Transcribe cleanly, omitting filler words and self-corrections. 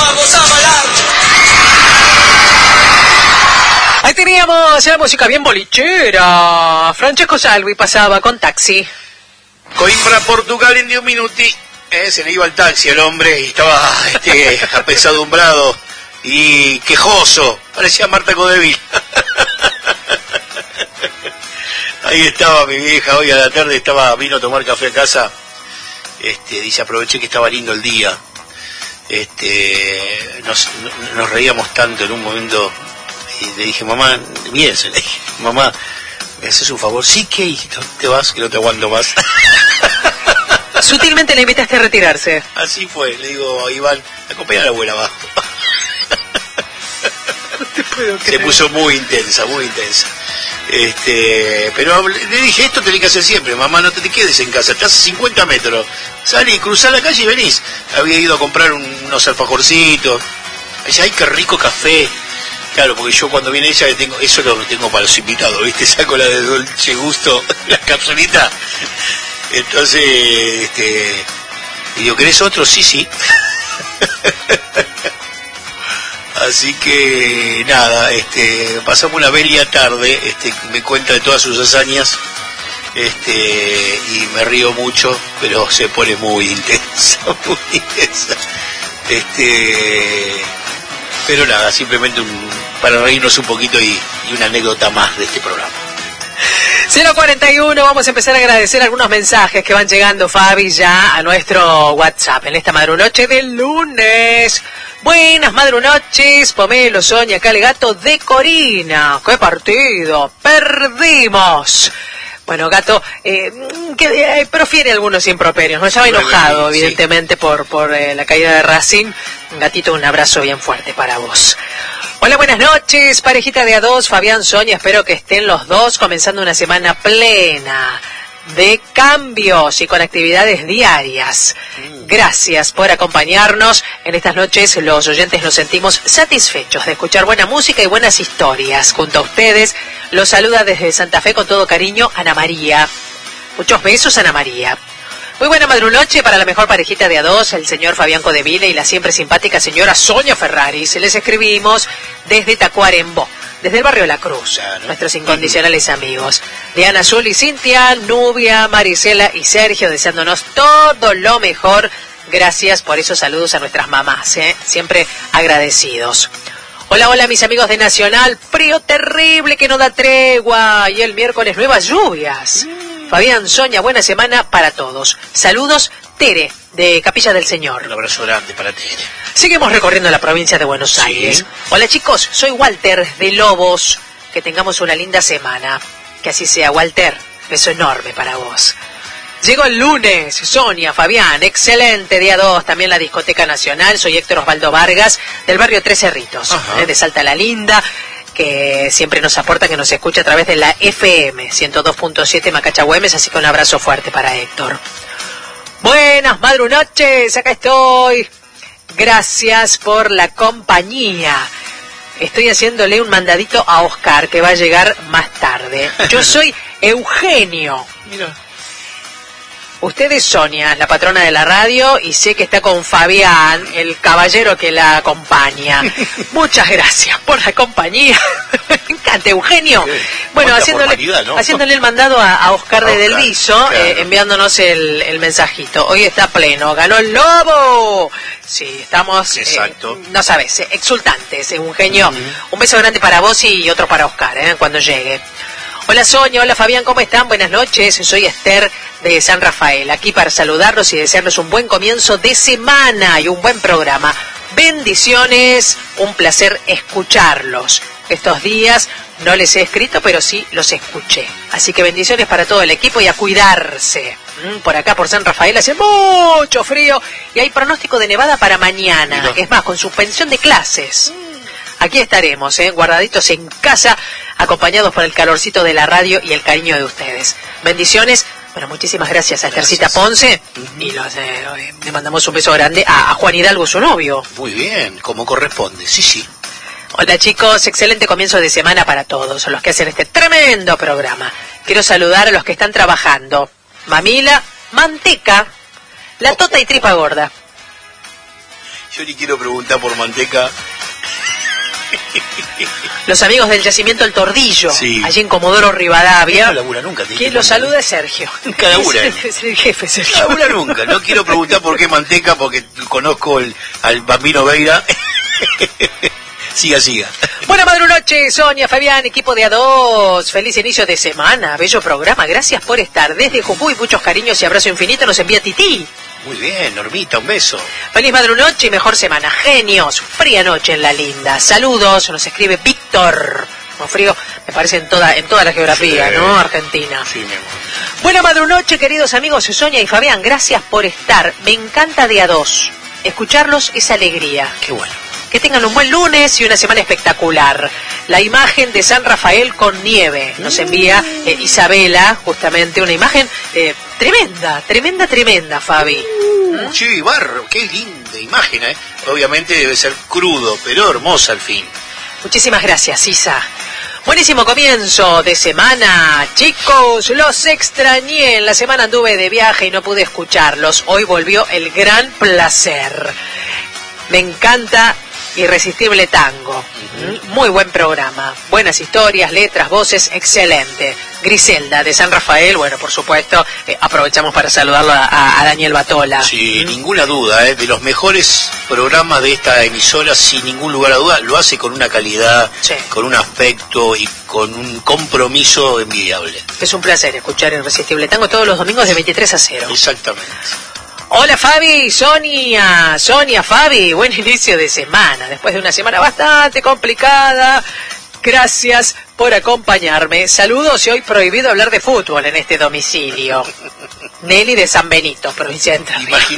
vamos a bailar. Ahí teníamos la música bien bolichera. Francesco Salvi pasaba con Taxi. Coimbra, Portugal en 10 minuti. Se le iba al taxi al hombre y estaba apesadumbrado y quejoso. Parecía Marta Codevil. Ahí estaba mi vieja hoy a la tarde, vino a tomar café a casa. Dice, aproveché que estaba lindo el día. Nos reíamos tanto en un momento y le dije, mamá, bien, le dije, mamá, ¿me haces un favor? Sí, que te vas, que no te aguanto más. Sutilmente le invitaste a retirarse. Así fue, le digo, Iván, acompaña a la abuela abajo. No te puedo creer. Se puso muy intensa, muy intensa. Pero le dije, esto tenés que hacer siempre, mamá, no te quedes en casa, estás a 50 metros, salí, cruzá la calle y venís. Había ido a comprar unos alfajorcitos. Dice, ay, qué rico café. Claro, porque yo cuando viene ella, eso lo tengo para los invitados, ¿viste? Saco la de Dolce Gusto, la capsulita. Entonces, y digo, ¿querés otro? Sí. Así que, nada, pasamos una bella tarde, me cuenta de todas sus hazañas, y me río mucho, pero se pone muy intensa, muy intensa. Pero nada, simplemente para reírnos un poquito y una anécdota más de este programa. 041, vamos a empezar a agradecer algunos mensajes que van llegando, Fabi, ya a nuestro WhatsApp en esta madrunoche del lunes. Buenas madrunoches, Pomelo, Sonia, Calegato de Corina. ¡Qué partido! ¡Perdimos! Bueno, Gato, que profiere algunos improperios, no estaba enojado, sí, evidentemente, por la caída de Racing. Gatito, un abrazo bien fuerte para vos. Hola, buenas noches, parejita de A2, Fabián, Sonia, espero que estén los dos comenzando una semana plena de cambios y con actividades diarias. Gracias por acompañarnos en estas noches. Los oyentes nos sentimos satisfechos de escuchar buena música y buenas historias. Junto a ustedes, los saluda desde Santa Fe con todo cariño Ana María. Muchos besos, Ana María. Muy buena madrunoche para la mejor parejita de A2, el señor Fabián Codeville y la siempre simpática señora Sonia Ferrari. Se les escribimos desde Tacuarembó, desde el barrio La Cruz, claro. Nuestros incondicionales amigos. Diana, Azul y Cintia, Nubia, Marisela y Sergio, deseándonos todo lo mejor. Gracias por esos saludos a nuestras mamás, siempre agradecidos. Hola, hola mis amigos de Nacional, frío terrible que no da tregua y el miércoles nuevas lluvias. Fabián, Sonia, buena semana para todos. Saludos, Tere, de Capilla del Señor. Un abrazo grande para Tere. Seguimos recorriendo la provincia de Buenos Aires. Hola chicos, soy Walter de Lobos. Que tengamos una linda semana. Que así sea, Walter. Beso enorme para vos. Llegó el lunes, Sonia, Fabián, excelente día 2, también la Discoteca Nacional. Soy Héctor Osvaldo Vargas, del barrio Tres Cerritos, de Salta la Linda, que siempre nos aporta, que nos escucha a través de la FM 102.7 Macacha Güemes, así que un abrazo fuerte para Héctor. Buenas madrunoches, acá estoy. Gracias por la compañía. Estoy haciéndole un mandadito a Oscar, que va a llegar más tarde. Yo soy Eugenio. Mira. Usted es Sonia, la patrona de la radio, y sé que está con Fabián, el caballero que la acompaña. Muchas gracias por la compañía. Me encanta, Eugenio. Bueno, haciéndole el mandado a Oscar de Del Viso, claro. Enviándonos el mensajito. Hoy está pleno, ganó el Lobo. Sí, estamos, no sabes, exultantes, Eugenio. Un beso grande para vos y otro para Oscar, cuando llegue. Hola Sonia, hola Fabián, ¿cómo están? Buenas noches, soy Esther de San Rafael, aquí para saludarlos y desearles un buen comienzo de semana y un buen programa. Bendiciones, un placer escucharlos. Estos días no les he escrito, pero sí los escuché. Así que bendiciones para todo el equipo y a cuidarse. Por acá, por San Rafael, hace mucho frío y hay pronóstico de nevada para mañana, que es más, con suspensión de clases. Aquí estaremos, guardaditos en casa, acompañados por el calorcito de la radio y el cariño de ustedes. Bendiciones. Bueno, muchísimas gracias a Estercita Ponce. Y le mandamos un beso grande a Juan Hidalgo, su novio. Muy bien, como corresponde, sí. Hola chicos, excelente comienzo de semana para todos los que hacen este tremendo programa. Quiero saludar a los que están trabajando. Mamila, Manteca, La Tota y Tripa Gorda. Yo ni quiero preguntar por manteca. Los amigos del yacimiento El Tordillo, sí, allí en Comodoro Rivadavia. No labura nunca. Quien lo saluda es Sergio. Nunca labura. Es el jefe, Sergio. No labura nunca. No quiero preguntar por qué manteca, porque conozco al Bambino Veira. Siga. Buena madrunoche, Sonia, Fabián, equipo de A2. Feliz inicio de semana, bello programa. Gracias por estar. Desde Jujuy, muchos cariños y abrazo infinito nos envía Tití. Muy bien, Normita, un beso. Feliz madrunoche y mejor semana. Genios, fría noche en la linda. Saludos, nos escribe Víctor. Con frío, me parece en toda la geografía, sí, ¿no? Argentina. Sí, mi amor. Buena madrunoche, queridos amigos, Sonia y Fabián. Gracias por estar. Me encanta de A2. Escucharlos es alegría. Qué bueno. Que tengan un buen lunes y una semana espectacular. La imagen de San Rafael con nieve nos envía Isabela, justamente una imagen tremenda, Fabi. Sí, barro, qué linda imagen, ¿eh? Obviamente debe ser crudo, pero hermosa al fin. Muchísimas gracias, Isa. Buenísimo comienzo de semana, chicos, los extrañé. En la semana anduve de viaje y no pude escucharlos. Hoy volvió el gran placer. Me encanta Irresistible Tango. Muy buen programa. Buenas historias, letras, voces, excelente. Griselda de San Rafael, bueno, por supuesto, aprovechamos para saludarlo a Daniel Batola. Sí, ninguna duda, de los mejores programas de esta emisora, sin ningún lugar a duda, lo hace con una calidad, sí, con un aspecto y con un compromiso envidiable. Es un placer escuchar Irresistible Tango todos los domingos de 23 a 0. Exactamente. Hola Fabi, Sonia, Fabi, buen inicio de semana, después de una semana bastante complicada. Gracias por acompañarme. Saludos y hoy prohibido hablar de fútbol en este domicilio. Nelly de San Benito, provincia de Entre Ríos.